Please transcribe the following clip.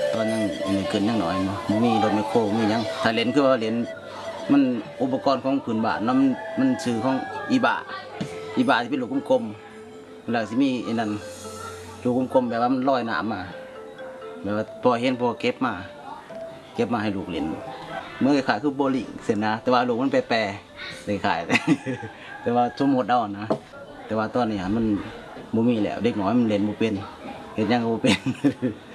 ตอนยังเกินยังหน่อยมั้งมีรถไมคโครมียังถ้าเล่นคือว่าเล่นมันอุปกรณ์ของพื้นบ้านมันชื่อของอีบาที่เป็นลูกกลมๆแล้วสิมีไอ้นั่นลูกกลมๆแบบว่ามันลอยน้ำมาแบบว่าพอเห็นพอเก็บมาให้ลูกเล่นเมื่อขายคือโบลิ่งเสร็จนะแต่ว่าลูกมันแปรเลยขาย แต่ว่าสมมติเอานะแต่ว่าตอนนี้มันบ่มีแล้วเด็กน้อยมันเล่นบ่เป็นเห็นยังก็บ่เป็น